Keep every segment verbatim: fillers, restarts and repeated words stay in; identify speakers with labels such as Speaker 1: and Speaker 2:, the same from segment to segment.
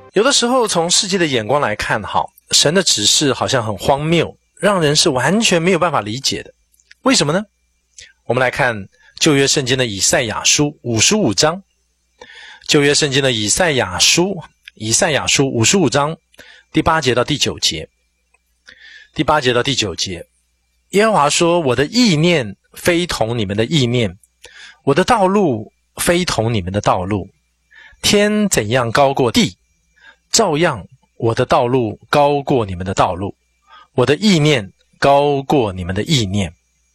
Speaker 1: 有的时候从世界的眼光来看，哈，神的指示好像很荒谬，让人是完全没有办法理解的。为什么呢？我们来看旧约圣经的以赛亚书五十五章，旧约圣经的以赛亚书，以赛亚书五十五章第八节到第九节，第八节到第九节，耶和华说：我的意念非同你们的意念，我的道路非同你们的道路。天怎样高过地，照样我的道路高过你们的道路，我的意念高过你们的意念。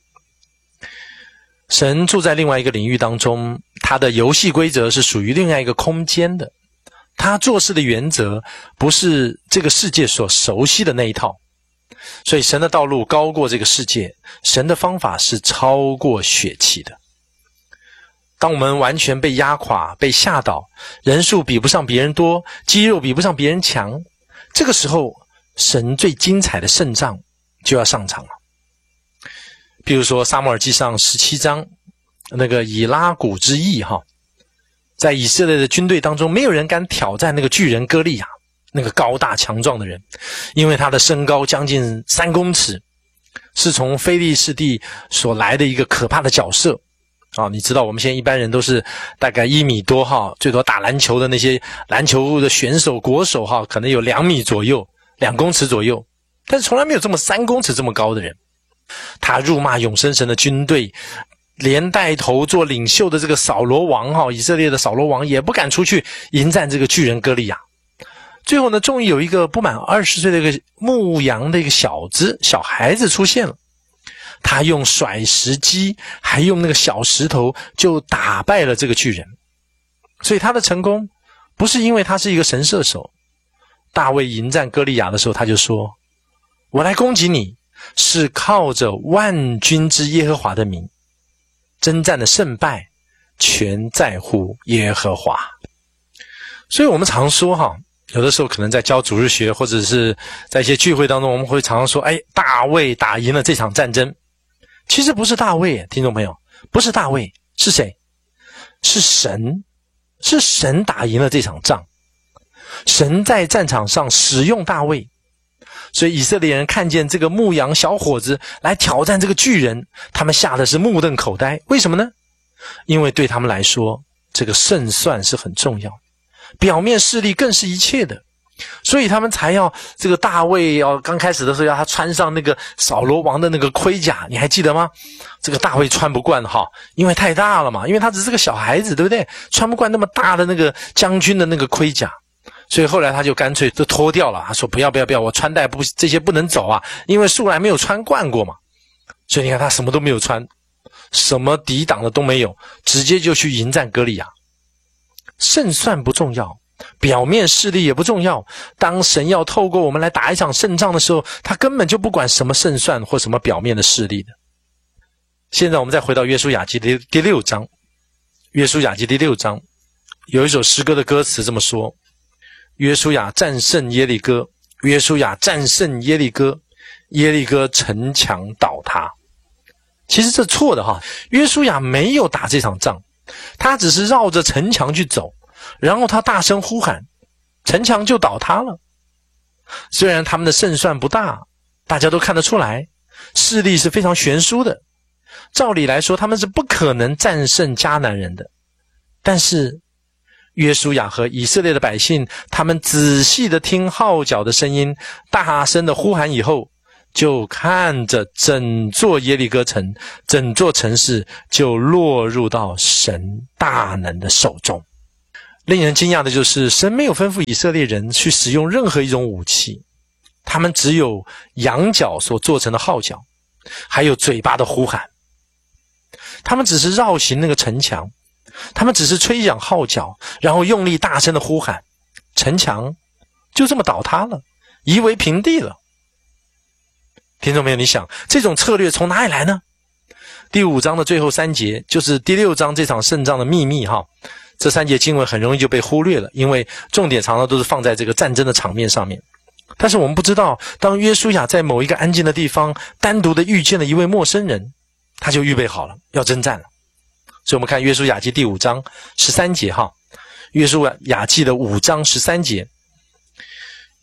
Speaker 1: 神住在另外一个领域当中，他的游戏规则是属于另外一个空间的，他做事的原则不是这个世界所熟悉的那一套，所以神的道路高过这个世界，神的方法是超过血气的。当我们完全被压垮，被吓倒，人数比不上别人多，肌肉比不上别人强，这个时候神最精彩的胜仗就要上场了。比如说撒母耳记上十七章那个以拉谷之役哈，在以色列的军队当中，没有人敢挑战那个巨人歌利亚，那个高大强壮的人，因为他的身高将近三公尺，是从非利士地所来的一个可怕的角色啊！你知道我们现在一般人都是大概一米多哈，最多打篮球的那些篮球的选手国手哈，可能有两米左右，两公尺左右，但是从来没有这么三公尺这么高的人。他辱骂永生神的军队，连带头做领袖的这个扫罗王哈，以色列的扫罗王也不敢出去迎战这个巨人歌利亚。最后呢，终于有一个不满二十岁的一个牧羊的一个小子小孩子出现了，他用甩石机还用那个小石头就打败了这个巨人。所以他的成功不是因为他是一个神射手。大卫迎战歌利亚的时候，他就说：我来攻击你是靠着万军之耶和华的名，征战的胜败全在乎耶和华。所以我们常说哈，有的时候可能在教主日学或者是在一些聚会当中，我们会常常说，哎，大卫打赢了这场战争。其实不是大卫，听众朋友，不是大卫，是谁？是神，是神打赢了这场仗。神在战场上使用大卫，所以以色列人看见这个牧羊小伙子来挑战这个巨人，他们吓得是目瞪口呆。为什么呢？因为对他们来说，这个胜算是很重要，表面势力更是一切的，所以他们才要这个大卫要刚开始的时候要他穿上那个扫罗王的那个盔甲，你还记得吗？这个大卫穿不惯哈，因为太大了嘛，因为他只是个小孩子，对不对？穿不惯那么大的那个将军的那个盔甲。所以后来他就干脆就脱掉了，他说不要不要不要，我穿戴不这些不能走啊，因为素来没有穿惯过嘛。所以你看他什么都没有穿，什么抵挡的都没有，直接就去迎战歌利亚。胜算不重要，表面势力也不重要，当神要透过我们来打一场胜仗的时候，他根本就不管什么胜算或什么表面的势力的。现在我们再回到约书亚记的第六章，约书亚记第六章有一首诗歌的歌词这么说：约书亚战胜耶利哥，约书亚战胜耶利哥，耶利哥城墙倒塌。其实这错的哈，约书亚没有打这场仗，他只是绕着城墙去走，然后他大声呼喊，城墙就倒塌了。虽然他们的胜算不大，大家都看得出来，势力是非常悬殊的，照理来说他们是不可能战胜迦南人的。但是约书亚和以色列的百姓，他们仔细的听号角的声音，大声的呼喊以后，就看着整座耶利哥城，整座城市就落入到神大能的手中。令人惊讶的就是，神没有吩咐以色列人去使用任何一种武器，他们只有羊角所做成的号角，还有嘴巴的呼喊。他们只是绕行那个城墙，他们只是吹响号角，然后用力大声的呼喊，城墙就这么倒塌了，夷为平地了。听众朋友，你想这种策略从哪里来呢？第五章的最后三节就是第六章这场胜仗的秘密哈。这三节经文很容易就被忽略了，因为重点常常都是放在这个战争的场面上面。但是我们不知道，当约书亚在某一个安静的地方单独的遇见了一位陌生人，他就预备好了要征战了。所以我们看约书亚记第五章十三节哈，约书亚记的五章十三节，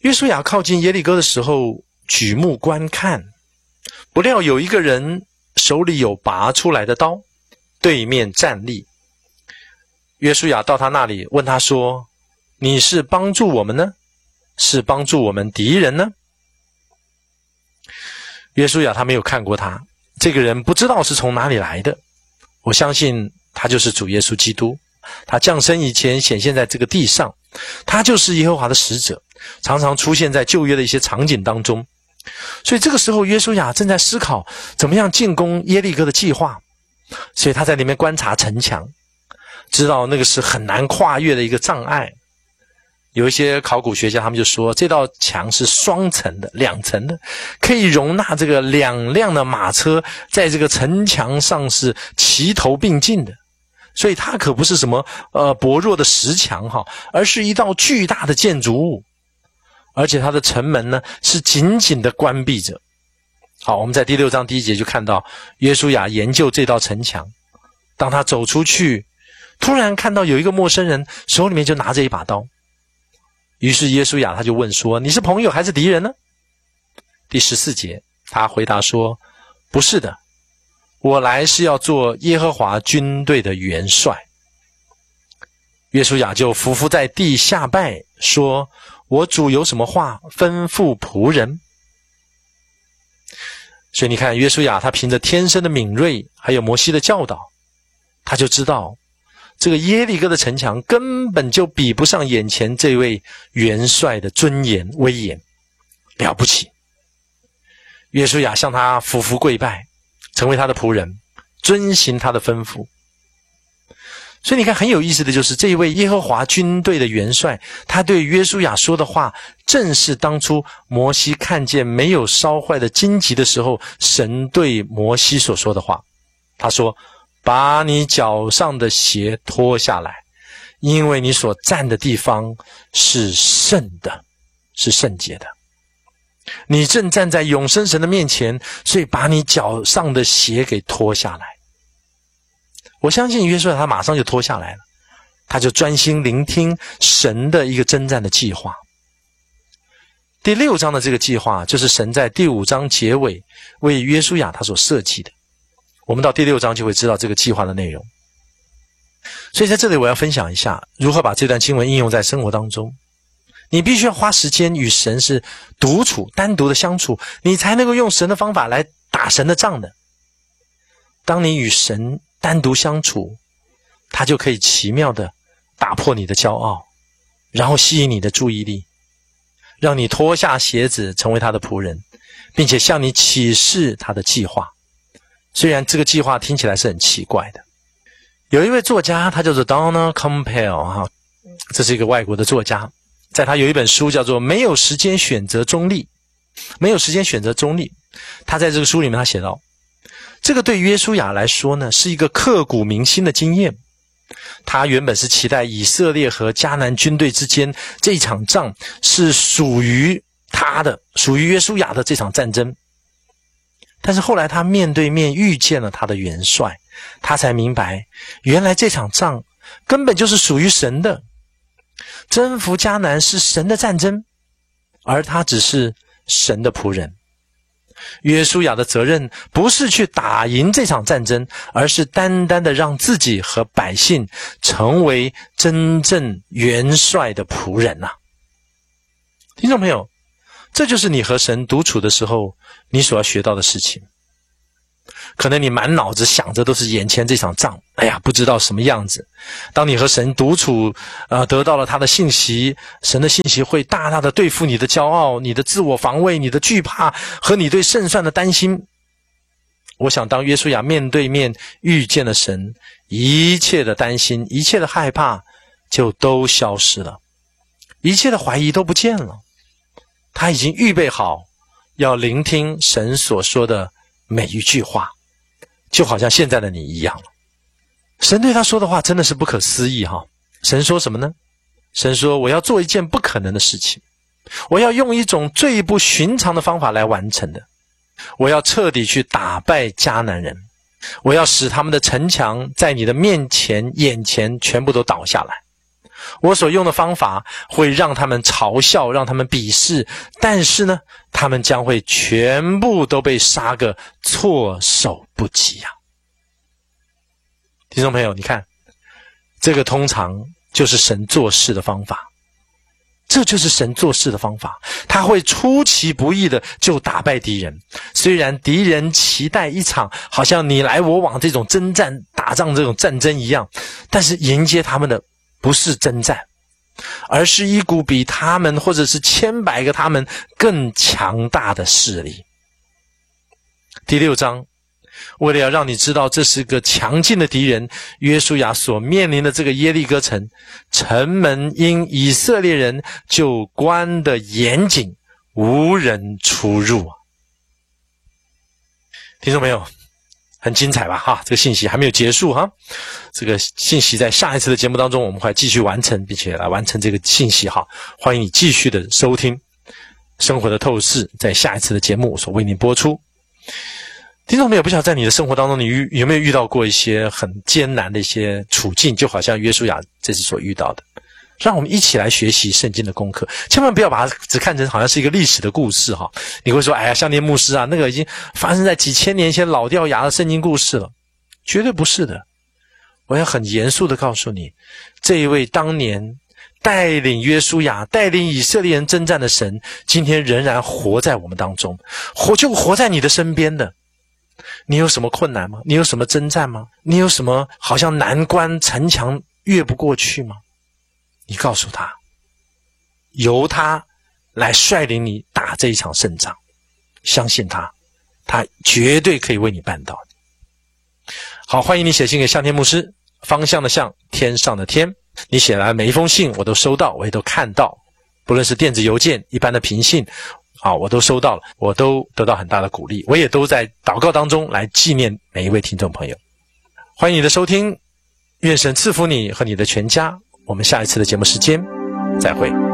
Speaker 1: 约书亚靠近耶利哥的时候，举目观看，不料有一个人手里有拔出来的刀，对面站立。约书亚到他那里，问他说：你是帮助我们呢，是帮助我们敌人呢？约书亚他没有看过他，这个人不知道是从哪里来的。我相信他就是主耶稣基督，他降生以前显现在这个地上，他就是耶和华的使者，常常出现在旧约的一些场景当中。所以这个时候约书亚正在思考怎么样进攻耶利哥的计划，所以他在里面观察城墙，知道那个是很难跨越的一个障碍。有一些考古学家他们就说，这道墙是双层的，两层的，可以容纳这个两辆的马车在这个城墙上是齐头并进的。所以它可不是什么呃薄弱的石墙哈，而是一道巨大的建筑物，而且它的城门呢是紧紧的关闭着。好，我们在第六章第一节就看到约书亚研究这道城墙，当他走出去，突然看到有一个陌生人手里面就拿着一把刀，于是约书亚他就问说：你是朋友还是敌人呢？第十四节他回答说：不是的，我来是要做耶和华军队的元帅。约书亚就伏伏在地下拜，说：我主有什么话吩咐仆人？所以你看，约书亚他凭着天生的敏锐，还有摩西的教导，他就知道这个耶利哥的城墙根本就比不上眼前这位元帅的尊严威严，了不起。约书亚向他俯伏跪拜，成为他的仆人，遵行他的吩咐。所以你看，很有意思的就是这一位耶和华军队的元帅，他对约书亚说的话，正是当初摩西看见没有烧坏的荆棘的时候，神对摩西所说的话。他说：把你脚上的鞋脱下来，因为你所站的地方是圣的，是圣洁的。你正站在永生神的面前，所以把你脚上的鞋给脱下来。我相信约书亚他马上就脱下来了，他就专心聆听神的一个征战的计划。第六章的这个计划，就是神在第五章结尾为约书亚他所设计的。我们到第六章就会知道这个计划的内容。所以在这里我要分享一下如何把这段经文应用在生活当中。你必须要花时间与神是独处，单独的相处，你才能够用神的方法来打神的仗的。当你与神单独相处，他就可以奇妙的打破你的骄傲，然后吸引你的注意力，让你脱下鞋子成为他的仆人，并且向你启示他的计划。虽然这个计划听起来是很奇怪的。有一位作家，他叫做 Donna Campbell 哈，这是一个外国的作家，在他有一本书叫做《没有时间选择中立》，没有时间选择中立。他在这个书里面他写道，这个对约书亚来说呢，是一个刻骨铭心的经验。他原本是期待以色列和迦南军队之间这一场仗是属于他的，属于约书亚的这场战争。但是后来他面对面遇见了他的元帅，他才明白，原来这场仗根本就是属于神的。征服迦南是神的战争，而他只是神的仆人。约书亚的责任不是去打赢这场战争，而是单单的让自己和百姓成为真正元帅的仆人啊。听众朋友，这就是你和神独处的时候你所要学到的事情。可能你满脑子想着都是眼前这场仗，哎呀，不知道什么样子。当你和神独处，呃，得到了他的信息，神的信息会大大的对付你的骄傲、你的自我防卫、你的惧怕和你对胜算的担心。我想当约书亚面对面遇见了神，一切的担心、一切的害怕就都消失了，一切的怀疑都不见了。他已经预备好要聆听神所说的每一句话，就好像现在的你一样了。神对他说的话真的是不可思议哈。神说什么呢？神说，我要做一件不可能的事情，我要用一种最不寻常的方法来完成的。我要彻底去打败迦南人，我要使他们的城墙在你的面前眼前全部都倒下来。 我所用的方法会让他们嘲笑，让他们鄙视，但是呢，他们将会全部都被杀个措手不及啊！听众朋友，你看，这个通常就是神做事的方法。这就是神做事的方法，他会出其不意的就打败敌人。虽然敌人期待一场好像你来我往这种征战打仗这种战争一样，但是迎接他们的不是征战，而是一股比他们或者是千百个他们更强大的势力。第六章，为了要让你知道这是个强劲的敌人，约书亚所面临的这个耶利哥城，城门因以色列人就关得严谨，无人出入。听众朋友，很精彩吧？哈，这个信息还没有结束哈。这个信息在下一次的节目当中，我们会继续完成，并且来完成这个信息哈。欢迎你继续的收听生活的透视，在下一次的节目所为您播出。听众朋友，不晓得在你的生活当中，你遇有没有遇到过一些很艰难的一些处境，就好像约书亚这次所遇到的。让我们一起来学习圣经的功课，千万不要把它只看成好像是一个历史的故事哈。你会说，哎呀，香莲牧师啊，那个已经发生在几千年前老掉牙的圣经故事了。绝对不是的。我要很严肃的告诉你，这一位当年带领约书亚、带领以色列人征战的神，今天仍然活在我们当中，活就活在你的身边的。你有什么困难吗？你有什么征战吗？你有什么好像难关城墙越不过去吗？你告诉他，由他来率领你打这一场胜仗，相信他，他绝对可以为你办到。好，欢迎你写信给向天牧师，方向的向，天上的天。你写来每一封信我都收到，我也都看到，不论是电子邮件、一般的平信啊，我都收到了，我都得到很大的鼓励，我也都在祷告当中来纪念每一位听众朋友。欢迎你的收听，愿神赐福你和你的全家。我们下一次的节目时间再会。